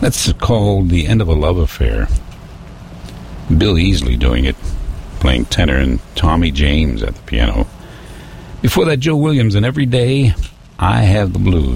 That's called The End of a Love Affair. Bill Easley doing it, playing tenor, and Tommy James at the piano. Before that, Joe Williams, and Every Day I Have the Blues.